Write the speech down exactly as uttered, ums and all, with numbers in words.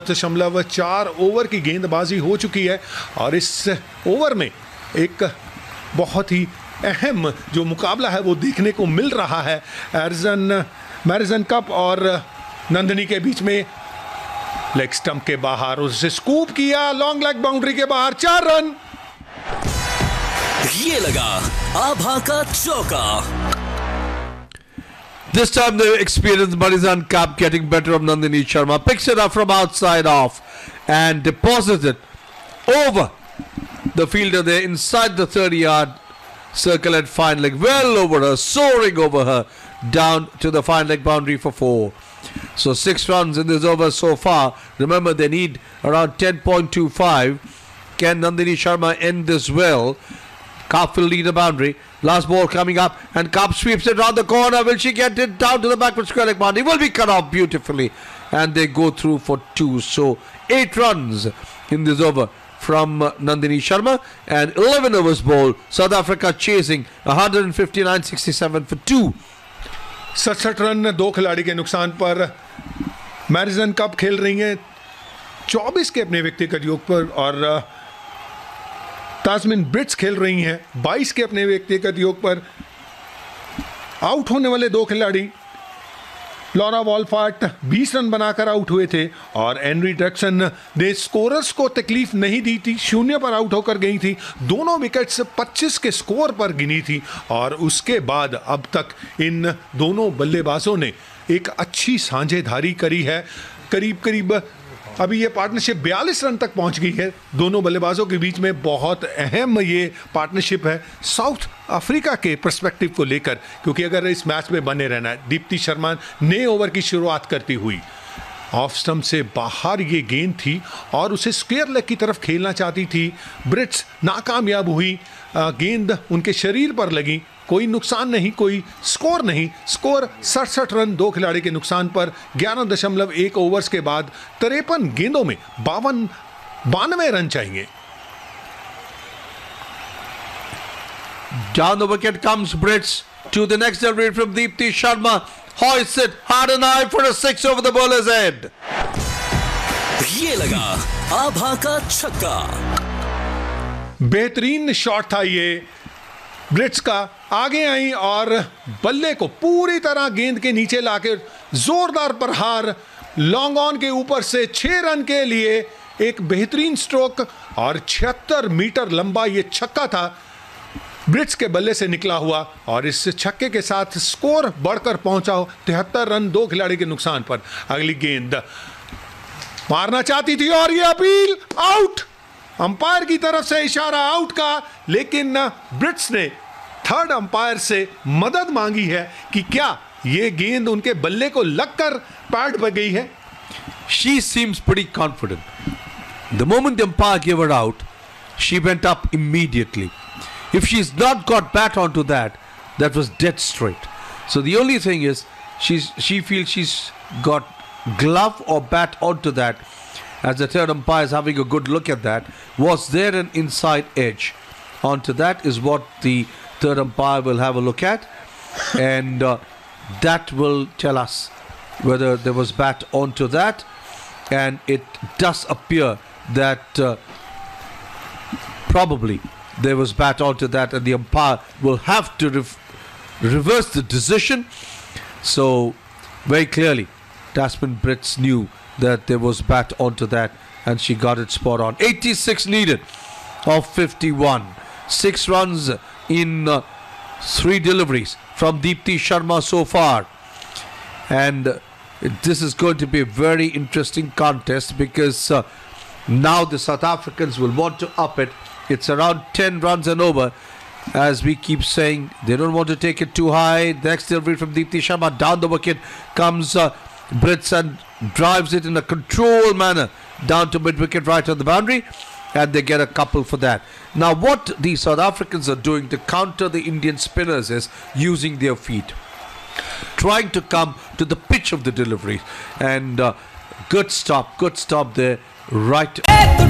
दशमलव चार ओवर की गेंदबाजी हो चुकी है और इस ओवर में एक बहुत ही अहम जो मुकाबला है वो देखने को मिल रहा है। एरिजन मैरिजन कप और नंदिनी के बीच में लेग स्टंप के बाहर उसे स्कूप किया, लॉन्ग लेग बाउंड्री के बाहर, चार रन। ये लगा आभा का चौका। This time the experienced Marizan Cup getting better of Nandini Sharma. Picks it up from outside off and deposits it over the fielder there inside the thirty yard circle at fine leg. Well over her, soaring over her down to the fine leg boundary for four. So six runs in this over so far. Remember they need around ten point two five. Can Nandini Sharma end this well? Karp will lead the boundary. Last ball coming up and Karp sweeps it round the corner. Will she get it down to the backward square leg boundary? Will be cut off beautifully and they go through for two. So eight runs in this over from uh, Nandini Sharma and eleven overs ball. South Africa chasing one fifty-nine sixty-seven for two. सड़सठ run दो खिलाड़ी के नुकसान पर मैरिजन cup खेल रही हैं चौबीस के अपने व्यक्तिगत योग पर और तास्मिन ब्रिट्स खेल रही हैं बाईस के अपने व्यक्तिगत योग पर। आउट होने वाले दो खिलाड़ी लॉरा वॉलफार्ट बीस रन बनाकर आउट हुए थे और एनरी ड्रैक्सन ने स्कोरर्स को तकलीफ नहीं दी थी, शून्य पर आउट होकर गई थी। दोनों विकेट्स पच्चीस के स्कोर पर गिनी थी और उसके बाद अब तक इन दोनों बल्लेबाजों ने एक अच्छी साझेदारी करी है। करीब करीब अभी ये पार्टनरशिप बयालीस रन तक पहुंच गई है दोनों बल्लेबाजों के बीच में। बहुत अहम ये पार्टनरशिप है साउथ अफ्रीका के पर्सपेक्टिव को लेकर, क्योंकि अगर इस मैच में बने रहना है। दीप्ति शर्मा नए ओवर की शुरुआत करती हुई ऑफ स्टंप से बाहर ये गेंद थी और उसे स्क्वायर लेग की तरफ खेलना चाहती थी। ब्रिट्स नाकामयाब हुई, गेंद उनके शरीर पर लगी, कोई नुकसान नहीं, कोई स्कोर नहीं। स्कोर सड़सठ रन दो खिलाड़ी के नुकसान पर ग्यारह दशमलव एक ओवर्स के बाद तिरपन गेंदों में बावन बानवे रन चाहिए। Down the wicket comes Brits to the next delivery from Deepti Sharma. Hoists it hard and high for a six over the bowler's head. ये लगा आभा का छक्का। बेहतरीन शॉट था ये ब्रिट्स का। आगे आई और बल्ले को पूरी तरह गेंद के नीचे लाकर जोरदार प्रहार, लॉन्ग ऑन के ऊपर से छह रन के लिए एक बेहतरीन स्ट्रोक और छिहत्तर मीटर लंबा ये छक्का था ब्रिट्स के बल्ले से निकला हुआ और इस छक्के के साथ स्कोर बढ़कर पहुंचा तिहत्तर रन दो खिलाड़ी के नुकसान पर। अगली गेंद मारना चाहती थी और ये अपील आउट, अंपायर की तरफ से इशारा आउट का, लेकिन ब्रिट्स ने थर्ड अंपायर से मदद मांगी है कि क्या ये गेंद उनके बल्ले को लगकर पैड पर गई है। She seems pretty confident. The moment the umpire gave her out, she went up immediately. If she's not got bat onto that, that was dead straight. So the only thing is, she's she feels she's got glove or bat onto that. As the third umpire is having a good look at that, was there an inside edge onto that is what the third umpire will have a look at, and uh, that will tell us whether there was bat onto that. And it does appear that uh, probably there was bat onto that, and the umpire will have to re reverse the decision. So very clearly Tasmin Brits knew that there was bat onto that and she got it spot on. eighty-six needed of fifty-one. Six runs in uh, three deliveries from Deepti Sharma so far. And uh, this is going to be a very interesting contest because uh, now the South Africans will want to up it. It's around ten runs and over. As we keep saying, they don't want to take it too high. The next delivery from Deepti Sharma. Down the wicket comes uh, Brits and drives it in a controlled manner down to mid-wicket right on the boundary, and they get a couple for that. Now what the South Africans are doing to counter the Indian spinners is using their feet, trying to come to the pitch of the delivery, and uh, good stop, good stop there, right.